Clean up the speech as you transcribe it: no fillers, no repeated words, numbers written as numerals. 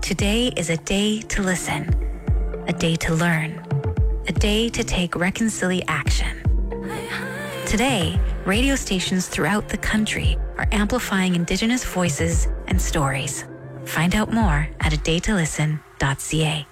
Today is a day to listen, a day to learn, a day to take reconciliation action. Today, radio stations throughout the country are amplifying Indigenous voices and stories. Find out more at adaytolisten.ca.